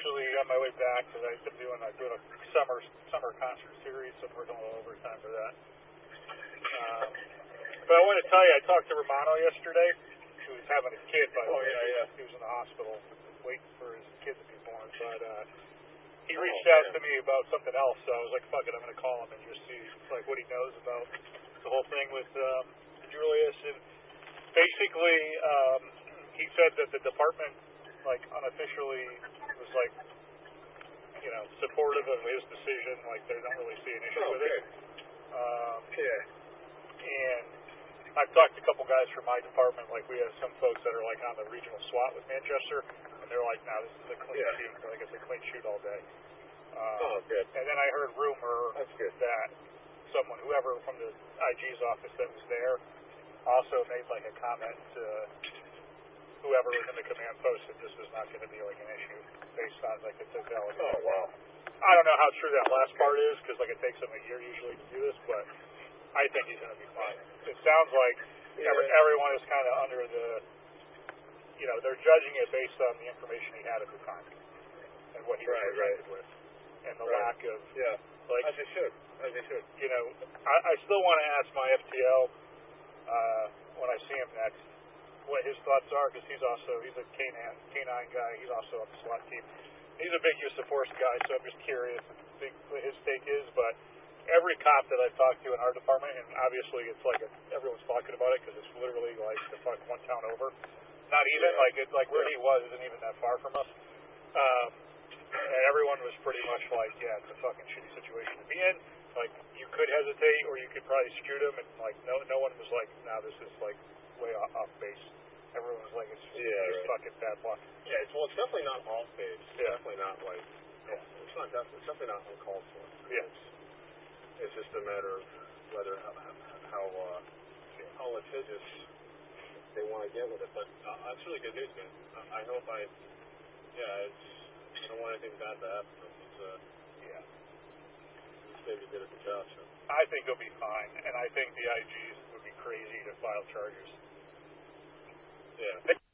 actually on my way back because I'm doing a summer concert series, so I'm working a little overtime for that. But I want to tell you, I talked to Romano yesterday. He was having a kid, by the way. Yeah. He was in the hospital waiting for his kid to be born, but he reached out to me about something else. So I was like, "Fuck it, I'm going to call him and just see like what he knows about the whole thing with Julius." And basically, he said that the department, like, unofficially was like, you know, supportive of his decision. Like, they don't really see an issue with it. And I've talked to a couple guys from my department. Like, we have some folks that are like on the regional SWAT with Manchester, and they're like, "No, this is a clean shoot. Like, it's a clean shoot all day." Good. And then I heard rumor that someone, whoever from the IG's office that was there, also made like a comment to whoever was in the command post that this was not going to be like an issue based on like the totality. Oh, wow. I don't know how true that last part is because like it takes them a year usually to do this, but I think he's going to be fine. It sounds like everyone is kind of under the, you know, they're judging it based on the information he had at the time and what he was presented with, and the lack of like as they should. You know, I still want to ask my FTO when I see him next what his thoughts are, because he's a K9 guy. He's also on the SWAT team. He's a big use of force guy, so I'm just curious what his take is. But every cop that I've talked to in our department, and obviously it's like everyone's talking about it because it's literally like the fuck one town over. Not even like where he was isn't even that far from us. And everyone was pretty much like, yeah, it's a fucking shitty situation to be in. Like, you could hesitate, or you could probably shoot him, and like no one was like, nah, this is like way off base. Everyone was like, it's just fucking bad luck. Yeah, it's definitely not off base. It's definitely not like, it's definitely not uncalled for. It's just a matter of whether how litigious they want to get with it. But that's really good news, man. I hope I don't want anything bad to happen. This baby did a good job. So. I think he'll be fine, and I think the IGs would be crazy to file charges. Yeah.